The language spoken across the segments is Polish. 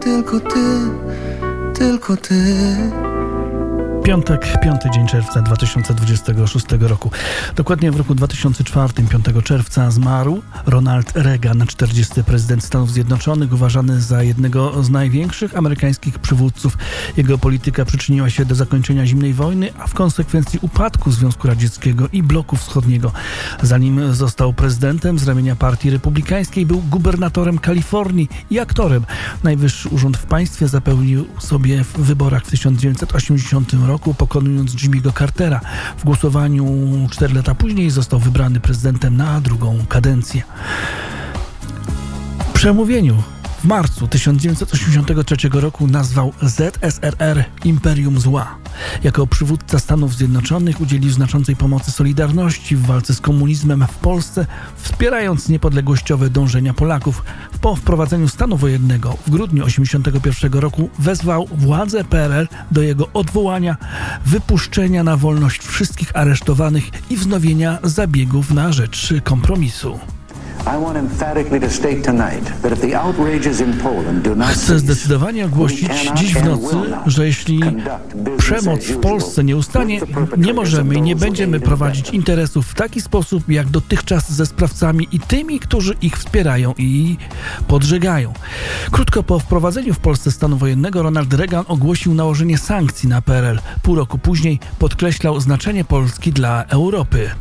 tylko ty, tylko ty. Piątek, 5 dzień czerwca 2026 roku. Dokładnie w roku 2004, 5 czerwca zmarł Ronald Reagan, 40. prezydent Stanów Zjednoczonych, uważany za jednego z największych amerykańskich przywódców. Jego polityka przyczyniła się do zakończenia zimnej wojny, a w konsekwencji upadku Związku Radzieckiego i bloku wschodniego. Zanim został prezydentem z ramienia Partii Republikańskiej, był gubernatorem Kalifornii i aktorem. Najwyższy urząd w państwie zapełnił sobie w wyborach w 1980 roku, pokonując Jimmy'ego Cartera. W głosowaniu 4 lata później został wybrany prezydentem na drugą kadencję. W przemówieniu w marcu 1983 roku nazwał ZSRR Imperium Zła. Jako przywódca Stanów Zjednoczonych udzielił znaczącej pomocy Solidarności w walce z komunizmem w Polsce, wspierając niepodległościowe dążenia Polaków. Po wprowadzeniu stanu wojennego w grudniu 1981 roku wezwał władze PRL do jego odwołania, wypuszczenia na wolność wszystkich aresztowanych i wznowienia zabiegów na rzecz kompromisu. Chcę zdecydowanie ogłosić dziś w nocy, że jeśli przemoc w Polsce nie ustanie, nie możemy i nie będziemy prowadzić interesów w taki sposób jak dotychczas ze sprawcami i tymi, którzy ich wspierają i podżegają. Krótko po wprowadzeniu w Polsce stanu wojennego Ronald Reagan ogłosił nałożenie sankcji na PRL. Pół roku później podkreślał znaczenie Polski dla Europy.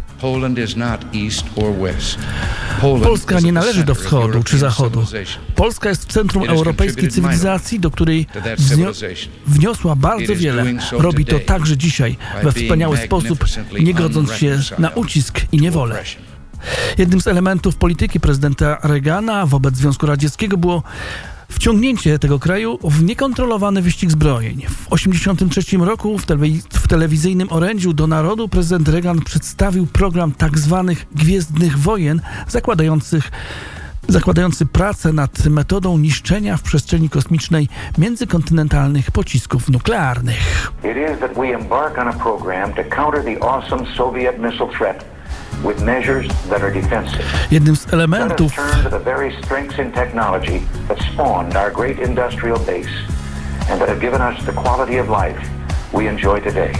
Polska nie należy do wschodu czy zachodu. Polska jest w centrum europejskiej cywilizacji, do której wniosła bardzo wiele. Robi to także dzisiaj we wspaniały sposób, nie godząc się na ucisk i niewolę. Jednym z elementów polityki prezydenta Reagana wobec Związku Radzieckiego było wciągnięcie tego kraju w niekontrolowany wyścig zbrojeń. W 1983 roku w telewizyjnym orędziu do narodu prezydent Reagan przedstawił program tzw. Gwiezdnych Wojen, zakładający pracę nad metodą niszczenia w przestrzeni kosmicznej międzykontynentalnych pocisków nuklearnych. It is that we embark on a program to counter the awesome Soviet missile threat with measures that are defensive. Jednym z elementów Let us turn to the very strengths in technology that spawned our great industrial base and that have given us the quality of life we enjoy today.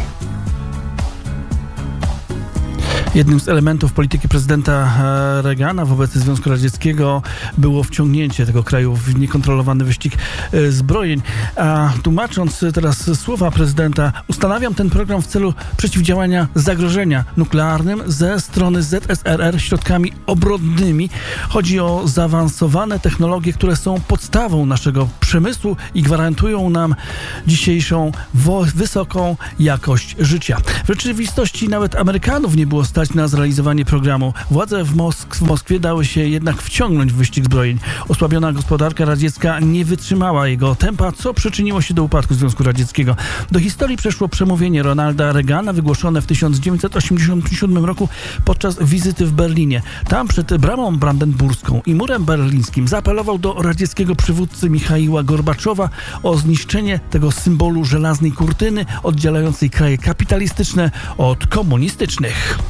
Jednym z elementów polityki prezydenta Reagana wobec Związku Radzieckiego było wciągnięcie tego kraju w niekontrolowany wyścig zbrojeń. A tłumacząc teraz słowa prezydenta, ustanawiam ten program w celu przeciwdziałania zagrożenia nuklearnym ze strony ZSRR środkami obronnymi. Chodzi o zaawansowane technologie, które są podstawą naszego przemysłu i gwarantują nam dzisiejszą wysoką jakość życia. W rzeczywistości nawet Amerykanów nie było stać na zrealizowanie programu. Władze w Moskwie dały się jednak wciągnąć w wyścig zbrojeń. Osłabiona gospodarka radziecka nie wytrzymała jego tempa, co przyczyniło się do upadku Związku Radzieckiego. Do historii przeszło przemówienie Ronalda Reagana wygłoszone w 1987 roku podczas wizyty w Berlinie. Tam przed bramą brandenburską i murem berlińskim zaapelował do radzieckiego przywódcy Michaiła Gorbaczowa o zniszczenie tego symbolu żelaznej kurtyny oddzielającej kraje kapitalistyczne od komunistycznych.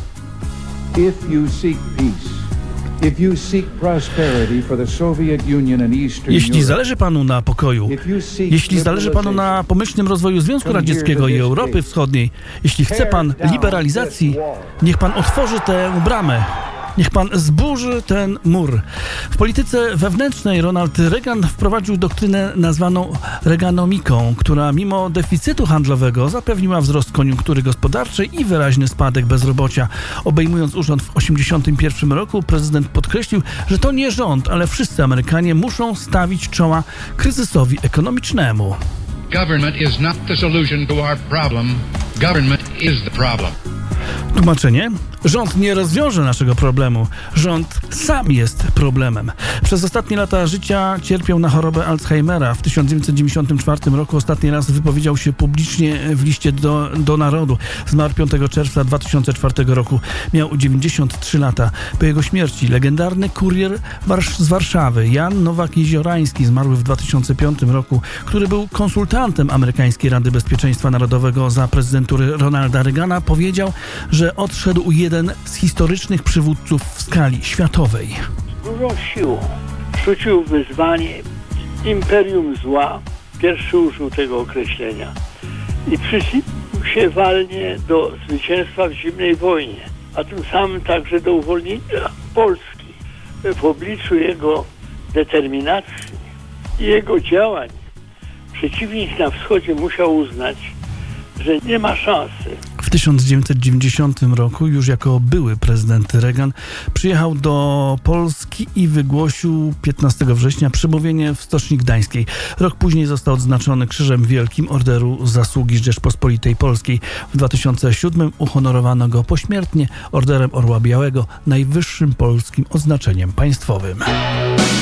Jeśli zależy panu na pokoju, jeśli zależy panu na pomyślnym rozwoju Związku Radzieckiego i Europy Wschodniej, jeśli chce pan liberalizacji, niech pan otworzy tę bramę. Niech pan zburzy ten mur. W polityce wewnętrznej Ronald Reagan wprowadził doktrynę nazwaną Reaganomiką, która mimo deficytu handlowego zapewniła wzrost koniunktury gospodarczej i wyraźny spadek bezrobocia. Obejmując urząd w 1981 roku, prezydent podkreślił, że to nie rząd, ale wszyscy Amerykanie muszą stawić czoła kryzysowi ekonomicznemu. Government is not the solution to our problem. Government is the problem. Tłumaczenie? Rząd nie rozwiąże naszego problemu. Rząd sam jest problemem. Przez ostatnie lata życia cierpiał na chorobę Alzheimera. W 1994 roku ostatni raz wypowiedział się publicznie w liście do narodu. Zmarł 5 czerwca 2004 roku. Miał 93 lata. Po jego śmierci legendarny kurier z Warszawy Jan Nowak-Jeziorański, zmarły w 2005 roku, który był konsultantem amerykańskiej Rady Bezpieczeństwa Narodowego za prezydentury Ronalda Reagana, powiedział, że odszedł jeden z historycznych przywódców w skali światowej. Dużo sił rzucił wyzwanie imperium zła. Pierwszy użył tego określenia. I przyczynił się walnie do zwycięstwa w zimnej wojnie, a tym samym także do uwolnienia Polski. W obliczu jego determinacji i jego działań przeciwnik na wschodzie musiał uznać, że nie ma szansy. W 1990 roku, już jako były prezydent Reagan, przyjechał do Polski i wygłosił 15 września przemówienie w Stoczni Gdańskiej. Rok później został odznaczony Krzyżem Wielkim Orderu Zasługi Rzeczpospolitej Polskiej. W 2007 uhonorowano go pośmiertnie Orderem Orła Białego, najwyższym polskim odznaczeniem państwowym.